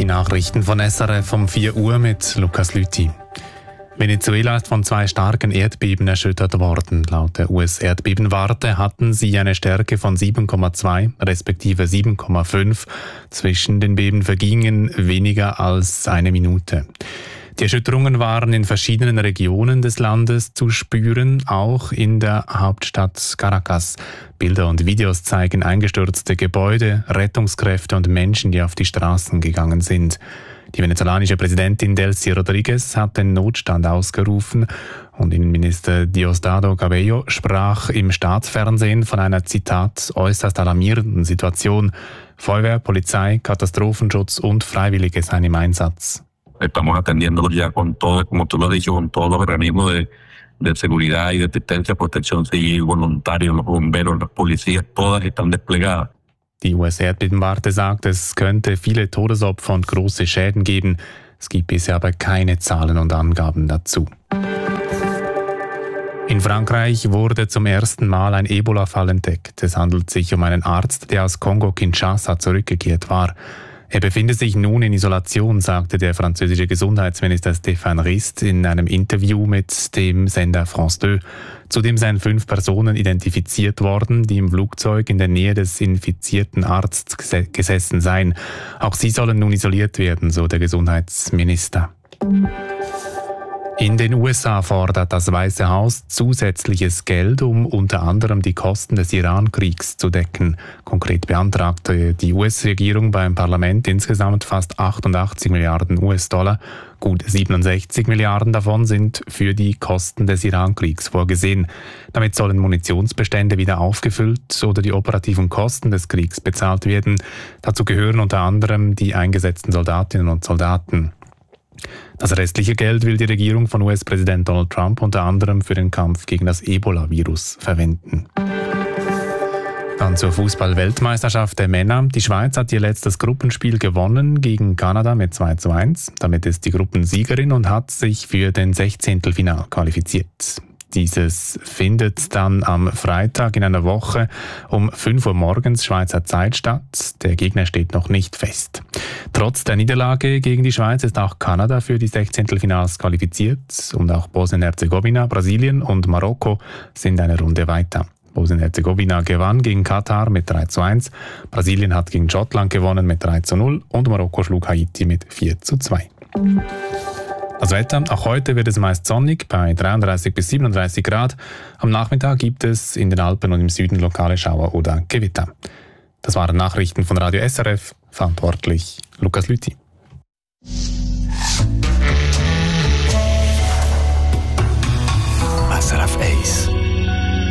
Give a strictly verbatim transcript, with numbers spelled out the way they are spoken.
Die Nachrichten von S R F um vier Uhr mit Lukas Lüthi. Venezuela ist von zwei starken Erdbeben erschüttert worden. Laut der U S-Erdbebenwarte hatten sie eine Stärke von sieben Komma zwei respektive sieben Komma fünf. Zwischen den Beben vergingen weniger als eine Minute. Die Erschütterungen waren in verschiedenen Regionen des Landes zu spüren, auch in der Hauptstadt Caracas. Bilder und Videos zeigen eingestürzte Gebäude, Rettungskräfte und Menschen, die auf die Straßen gegangen sind. Die venezolanische Präsidentin Delcy Rodriguez hat den Notstand ausgerufen und Innenminister Diosdado Cabello sprach im Staatsfernsehen von einer, Zitat, äußerst alarmierenden Situation. Feuerwehr, Polizei, Katastrophenschutz und Freiwillige seien im Einsatz. Estamos atendiendo ya con todo, como tú lo has dicho, con todos los organismos de, de seguridad y de asistencia, protección civil, voluntarios, los bomberos, las policías, todas están desplegadas. Die U S-Erdbebenwarte sagt, es könnte viele Todesopfer und große Schäden geben. Es gibt bisher aber keine Zahlen und Angaben dazu. In Frankreich wurde zum ersten Mal ein Ebola-Fall entdeckt. Es handelt sich um einen Arzt, der aus Kongo-Kinshasa zurückgekehrt war. Er befinde sich nun in Isolation, sagte der französische Gesundheitsminister Stéphane Rist in einem Interview mit dem Sender France zwei. Zudem seien fünf Personen identifiziert worden, die im Flugzeug in der Nähe des infizierten Arztes gesessen seien. Auch sie sollen nun isoliert werden, so der Gesundheitsminister. In den U S A fordert das Weiße Haus zusätzliches Geld, um unter anderem die Kosten des Iran-Kriegs zu decken. Konkret beantragte die U S-Regierung beim Parlament insgesamt fast achtundachtzig Milliarden U S-Dollar. Gut siebenundsechzig Milliarden davon sind für die Kosten des Iran-Kriegs vorgesehen. Damit sollen Munitionsbestände wieder aufgefüllt oder die operativen Kosten des Kriegs bezahlt werden. Dazu gehören unter anderem die eingesetzten Soldatinnen und Soldaten. Das restliche Geld will die Regierung von U S-Präsident Donald Trump unter anderem für den Kampf gegen das Ebola-Virus verwenden. Dann zur Fußball-Weltmeisterschaft der Männer. Die Schweiz hat ihr letztes Gruppenspiel gewonnen gegen Kanada mit zwei zu eins. Damit ist die Gruppensiegerin und hat sich für den Sechzehntelfinal qualifiziert. Dieses findet dann am Freitag in einer Woche um fünf Uhr morgens Schweizer Zeit statt. Der Gegner steht noch nicht fest. Trotz der Niederlage gegen die Schweiz ist auch Kanada für die Sechzehntelfinals qualifiziert und auch Bosnien-Herzegowina, Brasilien und Marokko sind eine Runde weiter. Bosnien-Herzegowina gewann gegen Katar mit drei zu eins, Brasilien hat gegen Schottland gewonnen mit drei zu null und Marokko schlug Haiti mit vier zu zwei. Das Wetter, auch heute wird es meist sonnig bei dreiunddreißig bis siebenunddreißig Grad. Am Nachmittag gibt es in den Alpen und im Süden lokale Schauer oder Gewitter. Das waren Nachrichten von Radio S R F, verantwortlich Lukas Lüthi.